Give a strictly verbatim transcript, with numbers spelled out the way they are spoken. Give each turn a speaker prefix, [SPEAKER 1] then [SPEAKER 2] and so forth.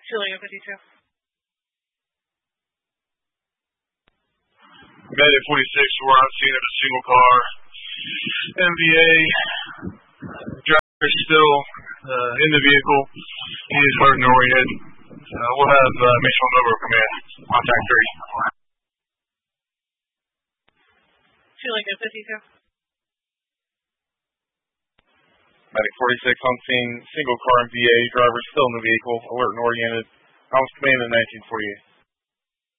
[SPEAKER 1] Julia fifty-two.
[SPEAKER 2] Medic forty-six, we're on scene of a single car. M V A, driver still uh, in the vehicle. He is hurt and oriented. Uh, we'll have uh, Mission Nova command. Contact three.
[SPEAKER 1] Julia fifty-two.
[SPEAKER 3] Medic forty-six on scene, single car M V A, driver still in the vehicle, alert and oriented. Comms command in nineteen forty-eight.